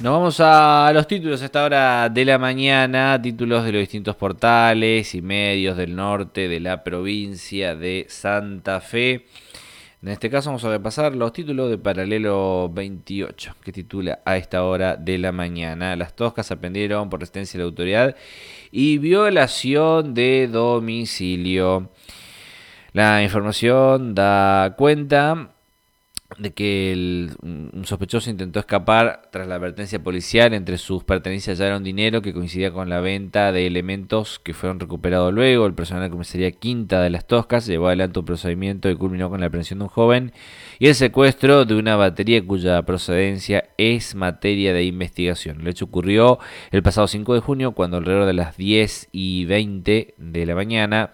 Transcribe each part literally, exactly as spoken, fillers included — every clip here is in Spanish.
Nos vamos a los títulos a esta hora de la mañana, títulos de los distintos portales y medios del norte de la provincia de Santa Fe. En este caso vamos a repasar los títulos de Paralelo veintiocho, que titula a esta hora de la mañana: las toscas aprendieron por resistencia de la autoridad y violación de domicilio. La información da cuenta de que el, un sospechoso intentó escapar tras la advertencia policial. Entre sus pertenencias hallaron dinero que coincidía con la venta de elementos que fueron recuperados luego. El personal de la comisaría Quinta de las Toscas llevó adelante un procedimiento que culminó con la aprehensión de un joven y el secuestro de una batería cuya procedencia es materia de investigación. El hecho ocurrió el pasado cinco de junio, cuando alrededor de las diez y veinte de la mañana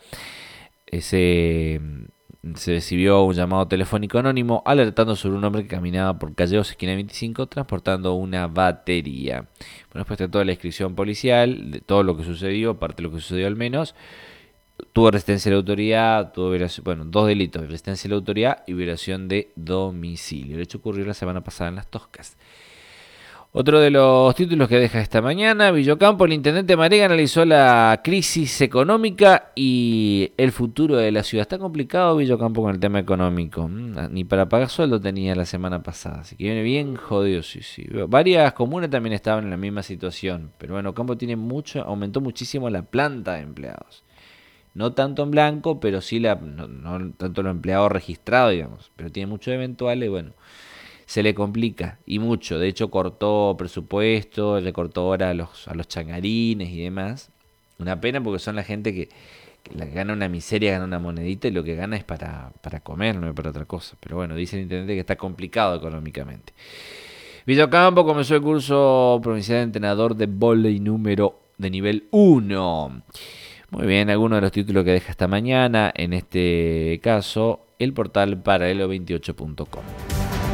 ese... se recibió un llamado telefónico anónimo alertando sobre un hombre que caminaba por Calleos, esquina veinticinco, transportando una batería. Bueno, después de toda la descripción policial, de todo lo que sucedió, parte de lo que sucedió al menos, tuvo resistencia a la autoridad, tuvo violación, bueno, dos delitos: resistencia a la autoridad y violación de domicilio. El hecho ocurrió la semana pasada en Las Toscas. Otro de los títulos que deja esta mañana: Villocampo, el intendente Marega analizó la crisis económica y el futuro de la ciudad. Está complicado Villocampo con el tema económico. Ni para pagar sueldo tenía la semana pasada, así que viene bien jodido. Sí, sí. Varias comunas también estaban en la misma situación, pero bueno, Campo tiene mucho, aumentó muchísimo la planta de empleados. No tanto en blanco, pero sí la, no, no tanto los empleados registrados, digamos, pero tiene muchos eventuales, bueno. Se le complica, y mucho. De hecho, cortó presupuesto, le cortó hora a los, a los changarines y demás. Una pena, porque son la gente que, que la gana una miseria, gana una monedita, y lo que gana es para, para comer, no es para otra cosa. Pero bueno, dice el intendente que está complicado económicamente. Villocampo comenzó el curso provincial de entrenador de vóley número de nivel uno. Muy bien, algunos de los títulos que deja esta mañana, en este caso, el portal paralelo veintiocho punto com.